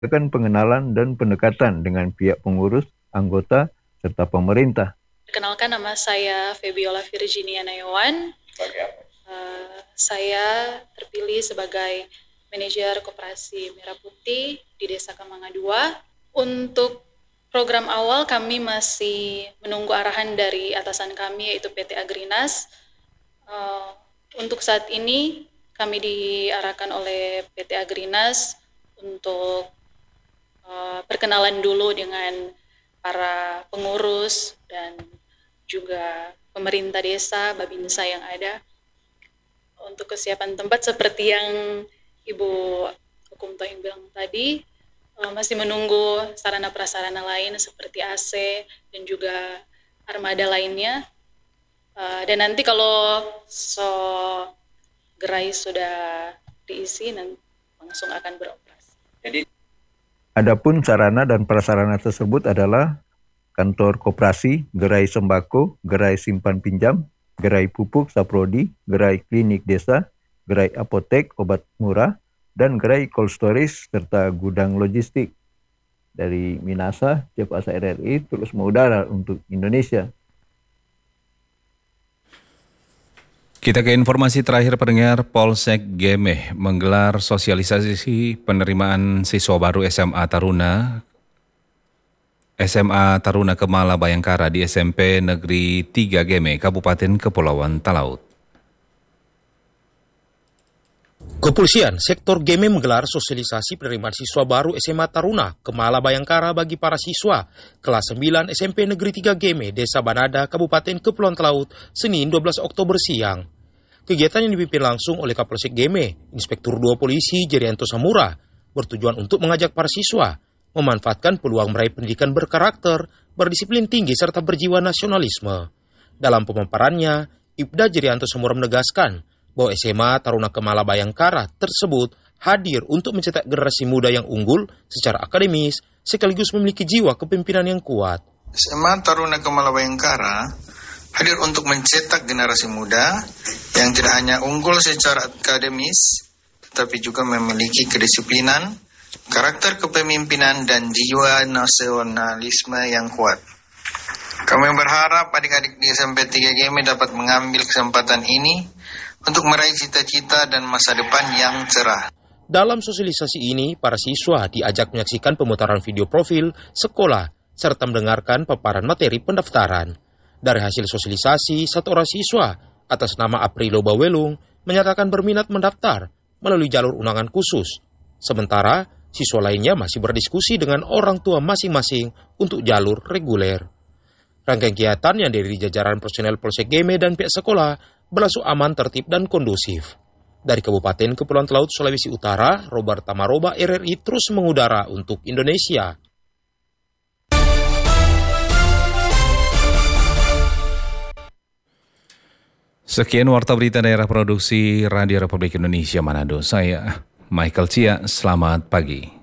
Akan pengenalan dan pendekatan dengan pihak pengurus, anggota, serta pemerintah. Perkenalkan, nama saya Febiola Virginia Nayawan. Saya terpilih sebagai manajer koperasi Merah Putih di Desa Kamanga II. Untuk program awal kami masih menunggu arahan dari atasan kami, yaitu PT Agrinas. Untuk saat ini kami diarahkan oleh PT Agrinas untuk perkenalan dulu dengan para pengurus dan juga pemerintah desa, Babinsa yang ada. Untuk kesiapan tempat seperti yang Ibu Hukum Tohing bilang tadi, masih menunggu sarana prasarana lain seperti AC dan juga armada lainnya. Dan nanti kalau gerai sudah diisi, nanti langsung akan beroperasi. Adapun sarana dan prasarana tersebut adalah kantor koperasi, gerai sembako, gerai simpan pinjam, gerai pupuk saprodi, gerai klinik desa, gerai apotek obat murah, dan gerai cold storage serta gudang logistik. Dari Minasa, Cepasa RRI terus mengudara untuk Indonesia. Kita ke informasi terakhir pendengar. Polsek Gemeh menggelar sosialisasi penerimaan siswa baru SMA Taruna Kemala Bayangkara di SMP Negeri 3 Gemeh, Kabupaten Kepulauan Talaut. Kepolisian Sektor Gemeh menggelar sosialisasi penerimaan siswa baru SMA Taruna Kemala Bayangkara bagi para siswa kelas 9 SMP Negeri 3 Gemeh, Desa Banada, Kabupaten Kepulauan Talaut, Senin 12 Oktober siang. Kegiatan yang dipimpin langsung oleh Kapolsek Gemeh, Inspektur 2 Polisi Jerianto Samura, bertujuan untuk mengajak para siswa memanfaatkan peluang meraih pendidikan berkarakter, berdisiplin tinggi, serta berjiwa nasionalisme. Dalam pemaparannya, Ibda Jerianto Samura menegaskan bahwa SMA Taruna Kemala Bayangkara tersebut hadir untuk mencetak generasi muda yang unggul secara akademis, sekaligus memiliki jiwa kepemimpinan yang kuat. SMA Taruna Kemala Bayangkara hadir untuk mencetak generasi muda yang tidak hanya unggul secara akademis, tetapi juga memiliki kedisiplinan, karakter kepemimpinan, dan jiwa nasionalisme yang kuat. Kami berharap adik-adik di SMP 3 Gemeh dapat mengambil kesempatan ini untuk meraih cita-cita dan masa depan yang cerah. Dalam sosialisasi ini, para siswa diajak menyaksikan pemutaran video profil sekolah serta mendengarkan paparan materi pendaftaran. Dari hasil sosialisasi, satu orang siswa atas nama Aprilo Bawelung menyatakan berminat mendaftar melalui jalur undangan khusus. Sementara, siswa lainnya masih berdiskusi dengan orang tua masing-masing untuk jalur reguler. Rangkaian kegiatan yang dari jajaran personel Polsek Gemeh dan pihak sekolah berlangsung aman, tertib, dan kondusif. Dari Kabupaten Kepulauan Talaut, Sulawesi Utara, Robert Tamaroba, RRI terus mengudara untuk Indonesia. Sekian Warta Berita Daerah Produksi Radio Republik Indonesia Manado. Saya Michael Cia, selamat pagi.